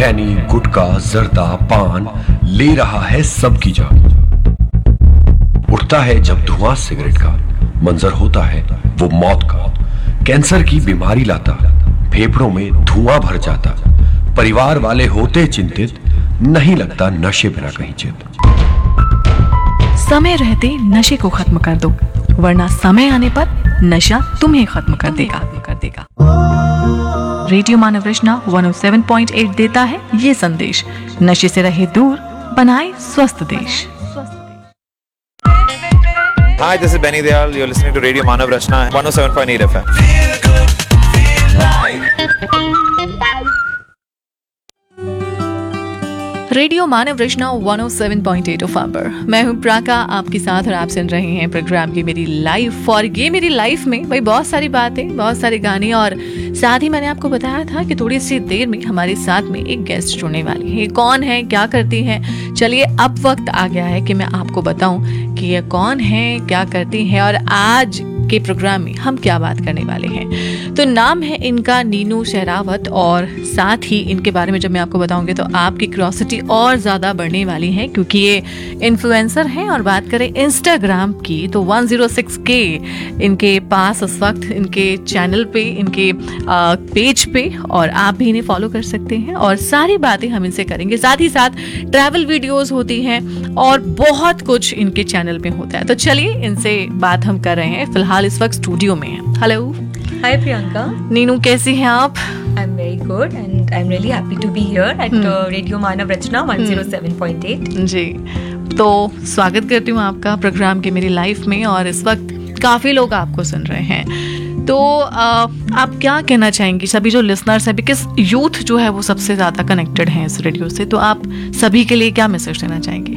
खैनी, गुटखा, जर्दा, पान ले रहा है सबकी जान। उठता है जब धुआं सिगरेट का, मंजर होता है वो मौत का। कैंसर की बीमारी लाता, फेफड़ों में धुआं भर जाता। परिवार वाले होते चिंतित, नहीं लगता नशे बिना कहीं चित। समय रहते नशे को खत्म कर दो, वरना समय आने पर नशा तुम्हें खत्म कर देगा। रेडियो मानव रचना 107.8 देता है ये संदेश, नशे से रहे दूर, बनाए स्वस्थ देश। Hi, this is Benny Dayal. You're listening to Radio Manav Rachna 107.8 FM. Radio Manav Rachna 107.8 FM पर मैं हूं प्राका आपके साथ, और आप सुन रहे हैं प्रोग्राम की मेरी लाइफ। और ये मेरी लाइफ में भाई बहुत सारी बातें, बहुत सारे गाने, और साथ ही मैंने आपको बताया था कि थोड़ी सी देर में हमारे साथ में एक गेस्ट जुड़ने वाली है। कौन है, क्या करती हैं, चलिए अब वक्त आ गया है कि मैं आपको बताऊं कि ये कौन है, क्या करती हैं, और आज के प्रोग्राम में हम क्या बात करने वाले हैं। तो नाम है इनका नीनू सहरावत, और साथ ही इनके बारे में जब मैं आपको बताऊंगी तो आपकी क्यूरियोसिटी और ज़्यादा बढ़ने वाली है, क्योंकि ये इन्फ्लुएंसर हैं। और बात करें इंस्टाग्राम की तो 106K इनके पास इस वक्त इनके चैनल पे, इनके पेज पे, और आप भी इन्हें फॉलो कर सकते हैं। और सारी बातें हम इनसे करेंगे, साथ ही साथ ट्रैवल वीडियोस होती हैं और बहुत कुछ इनके चैनल पे होता है। तो चलिए इनसे बात हम कर रहे हैं। फिलहाल इस वक्त स्टूडियो में हैं। हेलो, हाय प्रियंका। नीनू कैसी हैं आप? I am very good and I am really happy to be here at radio मानव रचना 107.8। जी, तो स्वागत करती हूँ आपका प्रोग्राम के मेरी लाइफ में। और इस वक्त काफ़ी लोग आपको सुन रहे हैं, तो आप क्या कहना चाहेंगी सभी जो लिसनर्स हैं, बिकॉज यूथ जो है वो सबसे ज़्यादा कनेक्टेड हैं इस रेडियो से, तो आप सभी के लिए क्या मैसेज देना चाहेंगी?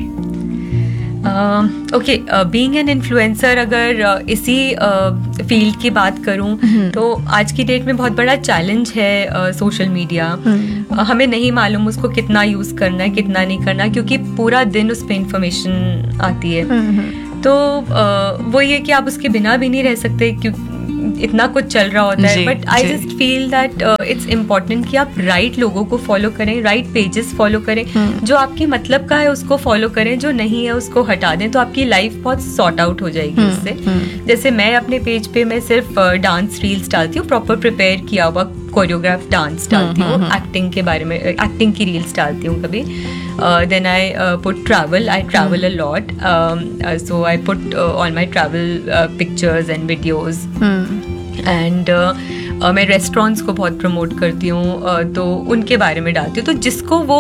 ओके, बीइंग एन इन्फ्लुएंसर, अगर इसी फील्ड की बात करूं तो आज की डेट में बहुत बड़ा चैलेंज है वो मीडिया। हमें नहीं मालूम उसको कितना यूज़ करना है, कितना नहीं करना, क्योंकि पूरा दिन उस पर इंफॉर्मेशन आती है। तो वो ये कि आप उसके बिना भी नहीं रह सकते, क्योंकि इतना कुछ चल रहा होता है। But I just feel that it's important कि आप राइट लोगों को फॉलो करें, राइट पेजेस फॉलो करें, जो आपके मतलब का है उसको फॉलो करें, जो नहीं है उसको हटा दें, तो आपकी लाइफ बहुत सॉर्ट आउट हो जाएगी उससे। जैसे मैं अपने पेज पे मैं सिर्फ डांस रील्स डालती हूँ, प्रॉपर प्रिपेयर किया हुआ कोरियोग्राफ डांस डालती हूँ, एक्टिंग के बारे में, एक्टिंग की रील्स डालती हूँ कभी। Then I put travel. I travel a lot, so I put all my travel pictures and videos. And मैं रेस्टोरेंट्स को बहुत प्रमोट करती हूँ, तो उनके बारे में डालती हूँ। तो जिसको वो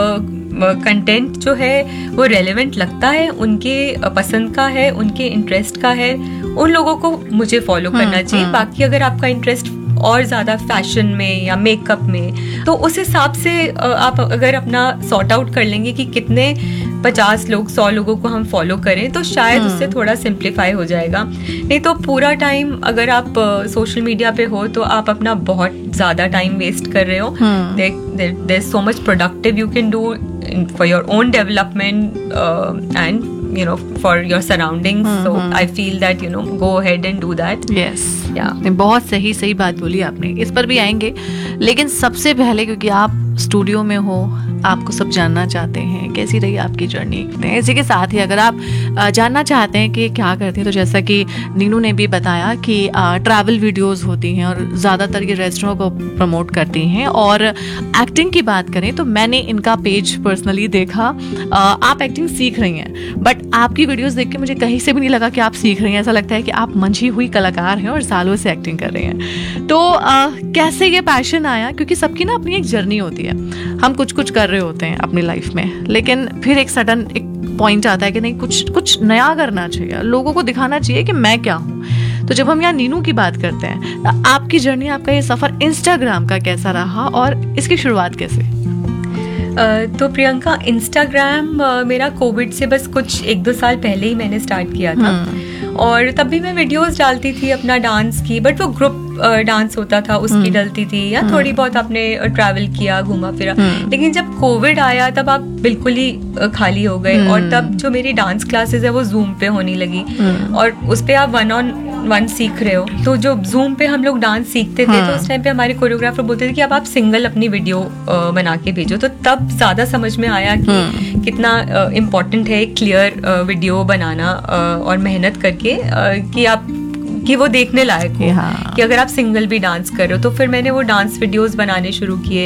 कंटेंट जो है वो रेलेवेंट लगता है, उनके पसंद का है, उनके इंटरेस्ट का है, उन लोगों को मुझे फॉलो करना चाहिए। बाकी अगर आपका इंटरेस्ट और ज़्यादा फैशन में या मेकअप में, तो उस हिसाब से आप अगर अपना सॉर्ट आउट कर लेंगे कि कितने 50 लोग 100 लोगों को हम फॉलो करें, तो शायद उससे थोड़ा सिंप्लीफाई हो जाएगा। नहीं तो पूरा टाइम अगर आप सोशल मीडिया पे हो तो आप अपना बहुत ज़्यादा टाइम वेस्ट कर रहे हो। There is so much productive you can do for your own development and you know for your surroundings. So I feel that go ahead and do that. Yes, yeah, बहुत सही बात बोली आपने, इस पर भी आएंगे। लेकिन सबसे पहले, क्योंकि आप स्टूडियो में हो, आपको सब जानना चाहते हैं कैसी रही आपकी जर्नी। इसी के साथ ही अगर आप जानना चाहते हैं कि क्या करते हैं, तो जैसा कि नीनू ने भी बताया कि ट्रैवल वीडियोस होती हैं और ज़्यादातर ये रेस्टोरेंट को प्रमोट करती हैं। और एक्टिंग की बात करें तो मैंने इनका पेज पर्सनली देखा, आप एक्टिंग सीख रही हैं, बट आपकी वीडियोस देख के मुझे कहीं से भी नहीं लगा कि आप सीख रही हैं। ऐसा लगता है कि आप मंझी हुई कलाकार हैं और सालों से एक्टिंग कर रही हैं। तो कैसे ये पैशन आया? क्योंकि सबकी ना अपनी एक जर्नी होती है, हम कुछ कर रहे होते हैं अपनी लाइफ में, लेकिन फिर एक सडन एक पॉइंट आता है कि नहीं, कुछ नया करना चाहिए, लोगों को दिखाना चाहिए कि मैं क्या हूँ। तो जब हम यहाँ नीनू की बात करते हैं, आपकी जर्नी, आपका ये सफ़र इंस्टाग्राम का कैसा रहा और इसकी शुरुआत कैसे? तो प्रियंका, इंस्टाग्राम मेरा कोविड से बस कुछ 1-2 साल पहले ही मैंने स्टार्ट किया था। और तब भी मैं वीडियोस डालती थी अपना डांस की, बट वो ग्रुप डांस होता था उसकी डलती थी, या थोड़ी बहुत आपने ट्रैवल किया, घूमा फिरा। लेकिन जब कोविड आया तब आप बिल्कुल ही खाली हो गए, और तब जो मेरी डांस क्लासेस है वो जूम पे होने लगी, और उस पे आप वन सीख रहे हो, तो जो जूम पे हम लोग डांस सीखते थे तो उस टाइम पे हमारे कोरियोग्राफर बोलते थे कि अब आप सिंगल अपनी वीडियो बना के भेजो। तो तब ज्यादा समझ में आया कि कितना इम्पोर्टेंट है क्लियर वीडियो बनाना और मेहनत करके कि वो देखने लायक हो, कि अगर आप सिंगल भी डांस कर रहे हो। तो फिर मैंने वो डांस वीडियोस बनाने शुरू किए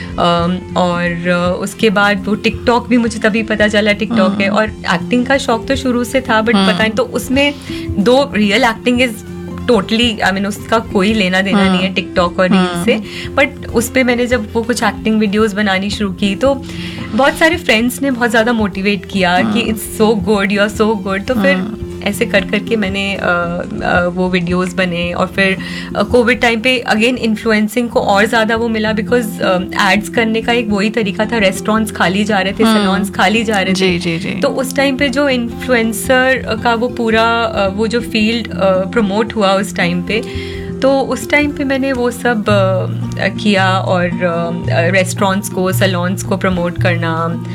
और उसके बाद वो टिकटॉक भी मुझे तभी पता चला टिकटॉक है। और एक्टिंग का शौक तो शुरू से था, बट पता नहीं, तो उसमें दो real acting is totally, I mean उसका कोई लेना देना नहीं है टिकटॉक और रील से। बट उस पे मैंने जब वो कुछ एक्टिंग वीडियोस बनानी शुरू की तो बहुत सारे फ्रेंड्स ने बहुत ज़्यादा मोटिवेट किया कि it's so good, you are so good. तो फिर ऐसे कर करके मैंने वो वीडियोस बने। और फिर कोविड टाइम पे अगेन इन्फ्लुएंसिंग को और ज़्यादा वो मिला, बिकॉज एड्स करने का एक वही तरीका था, रेस्टोरेंट्स खाली जा रहे थे, सैलून्स खाली जा रहे थे। जी। तो उस टाइम पे जो इन्फ्लुएंसर का वो पूरा वो जो फील्ड प्रमोट हुआ उस टाइम पे, तो उस टाइम पे मैंने वो सब किया। और रेस्टोरेंट्स को, सैलून्स को प्रमोट करना,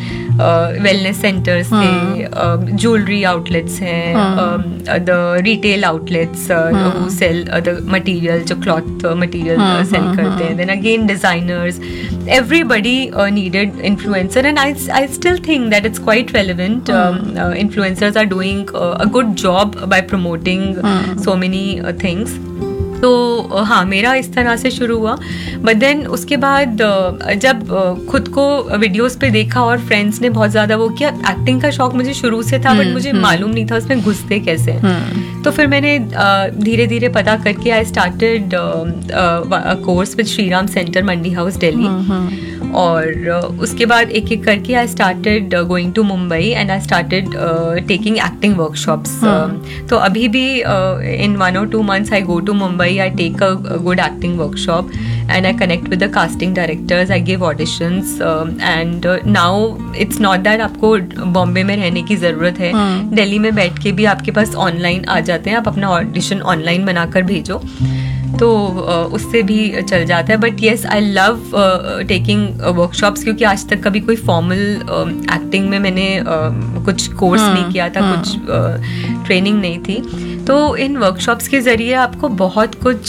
वेलनेस सेंटर्स थे, ज्वेलरी आउटलेट्स हैं, the retail outlets who cell the material, जो क्लॉथ मटेरियल सेल करते हैं, then again designers, everybody needed influencer. And I still think that it's quite relevant. Influencers are doing a good job by promoting so many things. तो हाँ, मेरा इस तरह से शुरू हुआ। बट देन उसके बाद जब खुद को वीडियोस पे देखा और फ्रेंड्स ने बहुत ज़्यादा वो किया, एक्टिंग का शौक मुझे शुरू से था, बट मुझे मालूम नहीं था उसमें घुसते कैसे। तो फिर मैंने धीरे धीरे पता करके I started course with Shriram centre, Mandi house, Delhi. और उसके बाद एक एक करके I started going to Mumbai and I started taking acting workshops. तो अभी भी इन 1 or 2 months I go to Mumbai, I take a good acting workshop and I connect with the casting directors, I give auditions and now it's not that आपको बॉम्बे में रहने की ज़रूरत है, दिल्ली में बैठ के भी आपके पास ऑनलाइन आ जाते हैं, आप अपना ऑडिशन ऑनलाइन बनाकर भेजो तो उससे भी चल जाता है। But yes, I love taking workshops, क्योंकि आज तक कभी कोई फॉर्मल एक्टिंग में मैंने कुछ कोर्स नहीं किया था, कुछ ट्रेनिंग नहीं थी। तो इन वर्कशॉप्स के ज़रिए आपको बहुत कुछ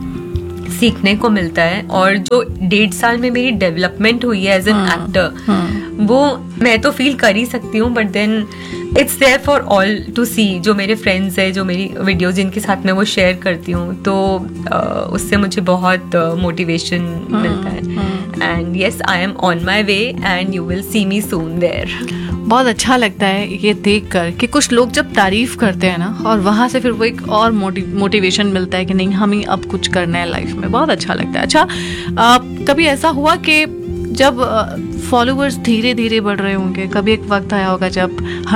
सीखने को मिलता है। और जो 1.5 साल में मेरी डेवलपमेंट हुई है एज एन एक्टर, वो मैं तो फील कर ही सकती हूँ, but then it's there for all to सी। जो मेरे फ्रेंड्स हैं, जो मेरी वीडियोज जिनके साथ मैं वो शेयर करती हूँ, तो उससे मुझे बहुत मोटिवेशन मिलता है। And yes, I am on my way and you will see me soon there. बहुत अच्छा लगता है ये देख कर कि कुछ लोग जब तारीफ करते हैं ना, और वहाँ से फिर वो एक और मोटिवेशन मिलता है कि नहीं, हमें अब कुछ करना है लाइफ में। बहुत अच्छा लगता है। अच्छा, कभी ऐसा हुआ कि जब फॉलोअर्स धीरे धीरे बढ़ रहे होंगे, कभी एक वक्त आया होगा जब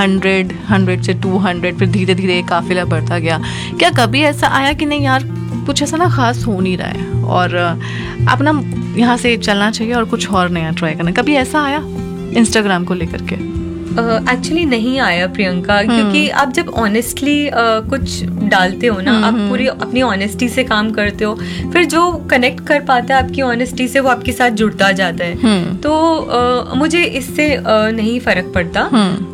100 से 200, फिर धीरे धीरे काफिला बढ़ता गया, क्या कभी ऐसा आया कि नहीं यार कुछ ऐसा ना खास हो नहीं रहा है और अपना यहाँ से चलना चाहिए और कुछ और नया ट्राई करना? कभी ऐसा आया इंस्टाग्राम को लेकर के? एक्चुअली नहीं आया प्रियंका, क्योंकि आप जब ऑनेस्टली कुछ डालते हो ना, आप पूरी अपनी ऑनेस्टी से काम करते हो, फिर जो कनेक्ट कर पाता है आपकी ऑनेस्टी से वो आपके साथ जुड़ता जाता है। तो मुझे इससे नहीं फर्क पड़ता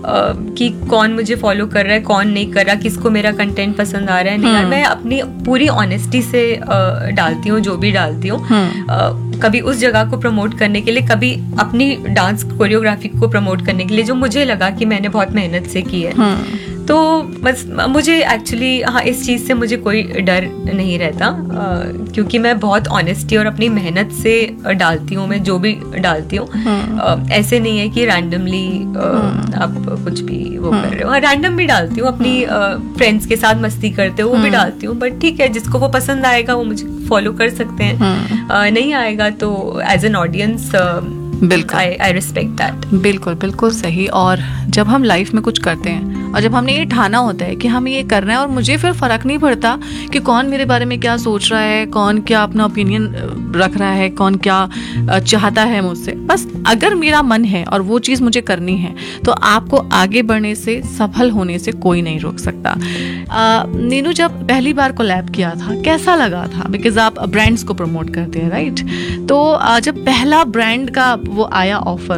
कि कौन मुझे फॉलो कर रहा है, कौन नहीं कर रहा, किसको मेरा कंटेंट पसंद आ रहा है, नहीं यार, मैं अपनी पूरी ऑनेस्टी से डालती हूँ जो भी डालती हूँ। कभी उस जगह को प्रमोट करने के लिए, कभी अपनी डांस कोरियोग्राफी को प्रमोट करने के लिए जो मुझे लगा कि मैंने बहुत मेहनत से की है। तो बस मुझे एक्चुअली हाँ, इस चीज़ से मुझे कोई डर नहीं रहता, क्योंकि मैं बहुत ऑनेस्टी और अपनी मेहनत से डालती हूँ, मैं जो भी डालती हूँ। ऐसे नहीं है कि रैंडमली आप कुछ भी वो कर रहे हो। रैंडम भी डालती हूँ, अपनी फ्रेंड्स के साथ मस्ती करते हो वो भी डालती हूँ, बट ठीक है, जिसको वो पसंद आएगा वो मुझे फॉलो कर सकते हैं, नहीं आएगा तो एज एन ऑडियंस बिल्कुल, आई रिस्पेक्ट दैट। बिल्कुल बिल्कुल सही। और जब हम लाइफ में कुछ करते हैं और जब हमने ये ठाना होता है कि हमें ये करना है और मुझे फिर फर्क नहीं पड़ता कि कौन मेरे बारे में क्या सोच रहा है, कौन क्या अपना ओपिनियन रख रहा है, कौन क्या चाहता है मुझसे, बस अगर मेरा मन है और वो चीज़ मुझे करनी है तो आपको आगे बढ़ने से, सफल होने से कोई नहीं रोक सकता। नीनू, जब पहली बार कोलैब किया था कैसा लगा था? बिकॉज आप ब्रांड्स को प्रमोट करते हैं, राइट? तो जब पहला ब्रांड का वो आया ऑफर,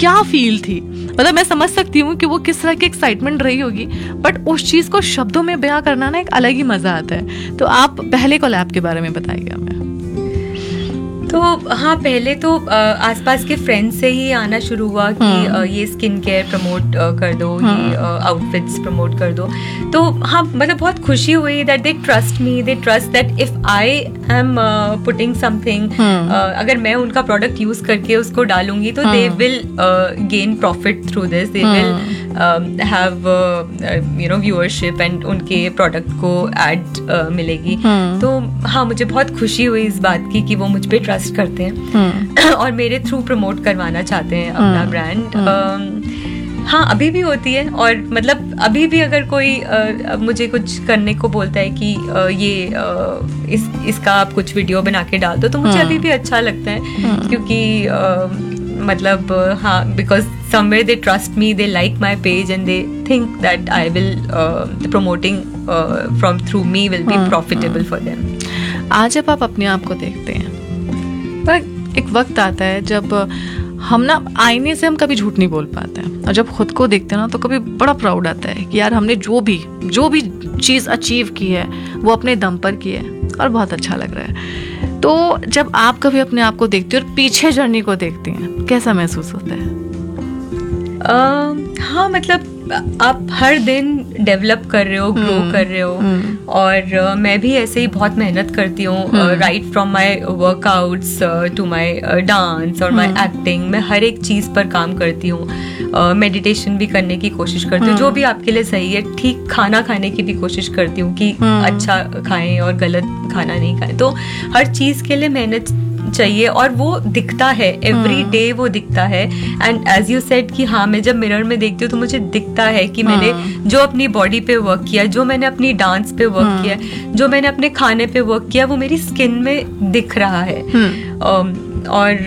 क्या फील थी? मतलब मैं समझ सकती हूँ कि वो किस तरह की एक्साइटमेंट रही होगी, बट उस चीज को शब्दों में बयां करना ना एक अलग ही मजा आता है। तो आप पहले कोलैब के बारे में बताइए हमें। तो हाँ, पहले तो आसपास के फ्रेंड्स से ही आना शुरू हुआ कि ये स्किन केयर प्रमोट कर दो, ये आउटफिट्स प्रमोट कर दो। तो हाँ, मतलब बहुत खुशी हुई that they trust me, they trust that if I am putting something, अगर मैं उनका प्रोडक्ट यूज करके उसको डालूंगी तो they will gain profit through this, they will have viewership and उनके प्रोडक्ट को एड मिलेगी। तो हाँ, मुझे बहुत खुशी हुई इस बात की कि वो मुझ पे ट्रस्ट करते हैं और मेरे थ्रू प्रमोट करवाना चाहते हैं अपना ब्रांड। हाँ, अभी भी होती है, और मतलब अभी भी अगर कोई मुझे कुछ करने को बोलता है कि ये इसका आप कुछ वीडियो बना के डाल दो, तो मुझे अभी भी अच्छा लगता है, क्योंकि मतलब हाँ, because somewhere they trust me, they like my page and they think that I will the promoting from through me will be profitable for them. आज जब आप अपने आप को देखते हैं, पर एक वक्त आता है जब हम ना आईने से हम कभी झूठ नहीं बोल पाते हैं, और जब खुद को देखते हैं ना तो कभी बड़ा प्राउड आता है कि यार हमने जो भी चीज़ अचीव की है वो अपने दम पर की है और बहुत अच्छा लग रहा है। तो जब आप कभी अपने आप को देखते हो और पीछे जर्नी को देखते हैं, कैसा महसूस होता है? हाँ, मतलब आप हर दिन डेवलप कर रहे हो, ग्रो कर रहे हो, और मैं भी ऐसे ही बहुत मेहनत करती हूँ, right from my workouts to my dance और माय एक्टिंग। मैं हर एक चीज़ पर काम करती हूँ, मेडिटेशन भी करने की कोशिश करती हूँ, जो भी आपके लिए सही है। ठीक खाना खाने की भी कोशिश करती हूँ कि अच्छा खाएं और गलत खाना नहीं खाएं। तो हर चीज़ के लिए मेहनत चाहिए, और वो दिखता है एवरी डे, वो दिखता है। एंड एज यू सेड कि हाँ, मैं जब मिरर में देखती हूँ तो मुझे दिखता है कि मैंने जो अपनी बॉडी पे वर्क किया, जो मैंने अपनी डांस पे वर्क किया, जो मैंने अपने खाने पे वर्क किया, वो मेरी स्किन में दिख रहा है। और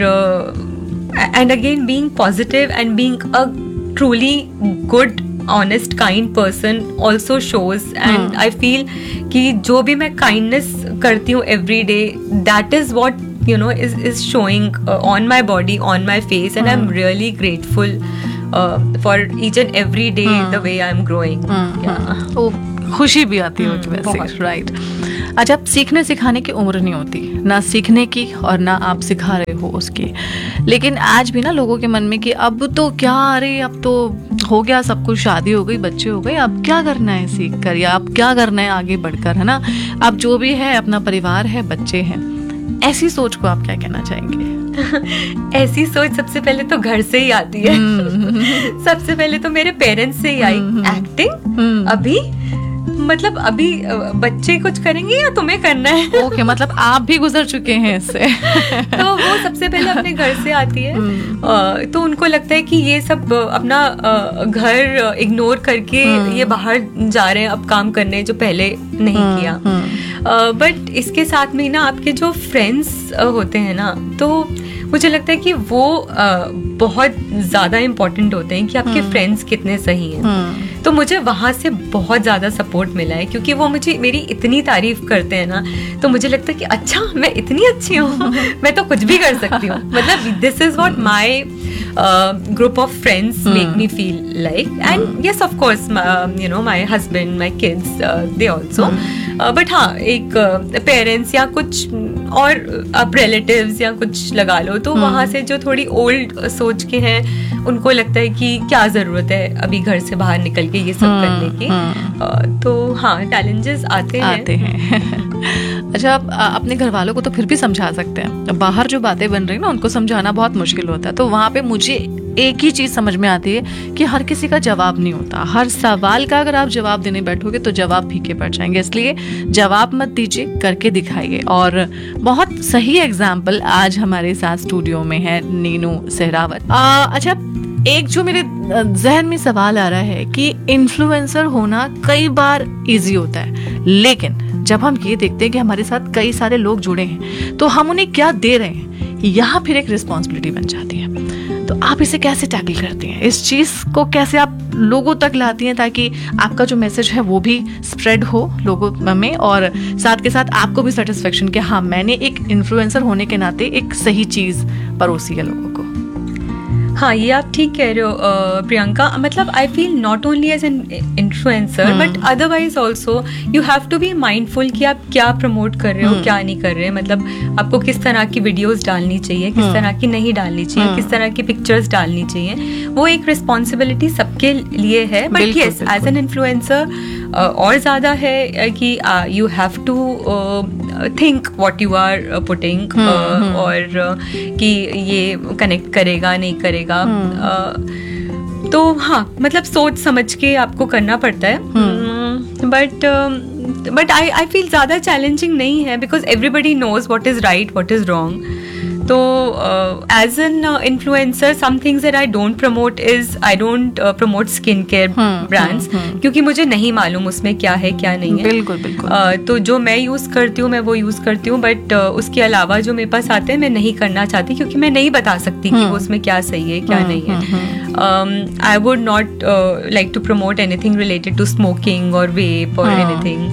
and again being positive and being a truly good honest kind person also shows, and I feel कि जो भी मैं kindness करती हूँ every day, that is what you know is showing on my body, on my face, and I'm really grateful for each and every day the way I'm growing. तो खुशी भी आती होगी वैसे, राइट? अच्छा, अब सीखने सिखाने की उम्र नहीं होती, ना सीखने की और ना आप सिखा रहे हो उसकी, लेकिन आज भी ना लोगों के मन में कि अब तो क्या, अरे अब तो हो गया सब कुछ, शादी हो गई, बच्चे हो गए, अब क्या करना है सीख कर, या अब क्या करना है आगे बढ़कर, है ना? अब जो भी है, अपना परिवार है, बच्चे हैं। ऐसी सोच को आप क्या कहना चाहेंगे? ऐसी सोच सबसे पहले तो घर से ही आती है। सबसे पहले तो मेरे पेरेंट्स से ही आई। एक्टिंग अभी मतलब अभी बच्चे कुछ करेंगे या तुम्हें करना है? ओके, मतलब आप भी गुजर चुके हैं इससे। तो वो सबसे पहले अपने घर से आती है। तो उनको लगता है कि ये सब अपना घर इग्नोर करके ये बाहर जा रहे हैं अब काम करने, जो पहले नहीं किया। बट इसके साथ में ना आपके जो फ्रेंड्स होते हैं ना, तो मुझे लगता है कि वो बहुत ज़्यादा इम्पोर्टेंट होते हैं कि आपके फ्रेंड्स कितने सही हैं। तो मुझे वहाँ से बहुत ज़्यादा सपोर्ट मिला है, क्योंकि वो मुझे मेरी इतनी तारीफ करते हैं ना, तो मुझे लगता है कि अच्छा, मैं इतनी अच्छी हूँ, मैं तो कुछ भी कर सकती हूँ। मतलब this is what my group of friends make me feel like, and yes of course you know my husband, my kids, they also but हाँ, एक पेरेंट्स या कुछ और आप रिलेटिव्स या कुछ लगा लो, तो वहाँ से जो थोड़ी ओल्ड सोच के हैं, उनको लगता है कि क्या ज़रूरत है अभी घर से बाहर निकल के ये सब करने की। तो हाँ, चैलेंजेस आते हैं। अच्छा, आप अपने घर वालों को तो फिर भी समझा सकते हैं, बाहर जो बातें बन रही हैं ना, उनको समझाना बहुत मुश्किल होता है। तो वहाँ पे मुझे एक ही चीज़ समझ में आती है कि हर किसी का जवाब नहीं होता। हर सवाल का अगर आप जवाब देने बैठोगे तो जवाब फीके पड़ जाएंगे, इसलिए जवाब मत दीजिए, करके दिखाइए। और बहुत सही एग्जाम्पल आज हमारे साथ स्टूडियो में है नीनू सहरावत। अच्छा, एक जो मेरे जहन में सवाल आ रहा है कि इन्फ्लुएंसर होना कई बार इजी होता है, लेकिन जब हम ये देखते हैं कि हमारे साथ कई सारे लोग जुड़े हैं, तो हम उन्हें क्या दे रहे हैं, यहाँ फिर एक रिस्पॉन्सिबिलिटी बन जाती है। तो आप इसे कैसे टैकल करती हैं? इस चीज़ को कैसे आप लोगों तक लाती हैं ताकि आपका जो मैसेज है वो भी स्प्रेड हो लोगों में, और साथ के साथ आपको भी सेटिस्फेक्शन कि हाँ, मैंने एक इन्फ्लुएंसर होने के नाते एक सही चीज़ परोसी है लोगों को? हाँ, ये आप ठीक कह रहे हो प्रियंका. मतलब I feel not only as an influencer but otherwise also you have to be mindful कि आप क्या प्रमोट कर रहे हो, क्या नहीं कर रहे. मतलब आपको किस तरह की वीडियोस डालनी चाहिए, किस तरह की नहीं डालनी चाहिए, किस तरह की पिक्चर्स डालनी चाहिए. वो एक रिस्पॉन्सिबिलिटी सबके लिए है. But yes, as an influencer और ज़्यादा है कि you have to think what you are putting और कि ये कनेक्ट करेगा नहीं करेगा. तो हाँ, मतलब सोच समझ के आपको करना पड़ता है. बट आई फील ज़्यादा चैलेंजिंग नहीं है because everybody knows what is right, what is wrong. तो as an influencer some things that I don't promote is I don't promote skin care brands क्योंकि मुझे नहीं मालूम उसमें क्या है क्या नहीं है. बिल्कुल बिल्कुल. तो जो मैं यूज़ करती हूँ मैं वो यूज़ करती हूँ. बट उसके अलावा जो मेरे पास आते हैं मैं नहीं करना चाहती क्योंकि मैं नहीं बता सकती कि वो उसमें क्या सही है क्या नहीं है. I would not like to promote anything related to smoking और वेप और एनीथिंग.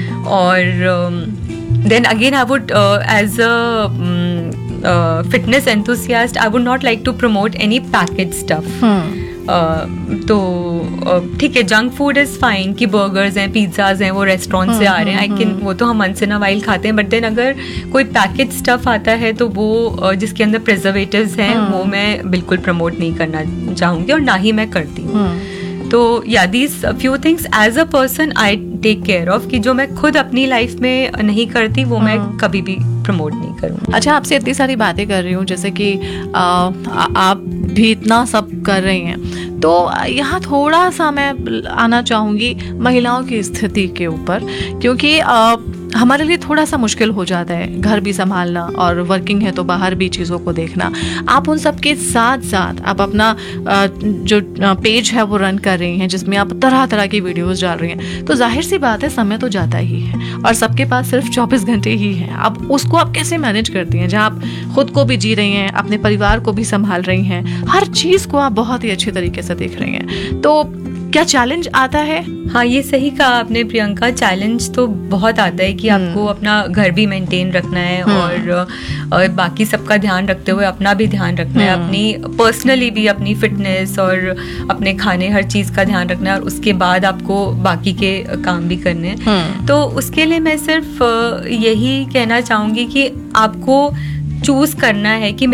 और then again I would as a fitness enthusiast, I would not like to promote any packaged stuff. तो ठीक है, जंक फूड इज फाइन कि burgers हैं, pizzas हैं, वो रेस्टोरेंट से आ रहे हैं. आई कैन, वो तो हम वंस इन अ वाइल खाते हैं. बट देन अगर कोई पैकेज स्टफ आता है तो वो जिसके अंदर प्रिजर्वेटिव्स हैं वो मैं बिल्कुल प्रमोट नहीं करना चाहूँगी और ना ही मैं करती हूँ. तो या these few things as a person I take care of कि जो मैं खुद अपनी लाइफ में नहीं करती वो मैं कभी भी प्रमोट नहीं करूँगी. अच्छा, आपसे इतनी सारी बातें कर रही हूँ जैसे कि आप भी इतना सब कर रही हैं, तो यहाँ थोड़ा सा मैं आना चाहूँगी महिलाओं की स्थिति के ऊपर, क्योंकि हमारे लिए थोड़ा सा मुश्किल हो जाता है घर भी संभालना और वर्किंग है तो बाहर भी चीज़ों को देखना. आप उन सब के साथ साथ आप अपना जो पेज है वो रन कर रही हैं जिसमें आप तरह तरह की वीडियोस डाल रही हैं. तो जाहिर सी बात है समय तो जाता ही है और सबके पास सिर्फ 24 घंटे ही हैं. अब उसको आप कैसे मैनेज करती हैं जहाँ आप खुद को भी जी रही हैं, अपने परिवार को भी संभाल रही हैं, हर चीज़ को आप बहुत ही अच्छे तरीके से देख रही हैं. तो क्या चैलेंज आता है? हाँ, ये सही कहा आपने प्रियंका. चैलेंज तो बहुत आता है कि आपको अपना घर भी मेंटेन रखना है और बाकी सबका ध्यान रखते हुए अपना भी ध्यान रखना है, अपनी पर्सनली भी अपनी फिटनेस और अपने खाने हर चीज़ का ध्यान रखना है और उसके बाद आपको बाकी के काम भी करने हैं. तो उसके लिए मैं सिर्फ यही कहना चाहूँगी कि आपको चूज करना है कि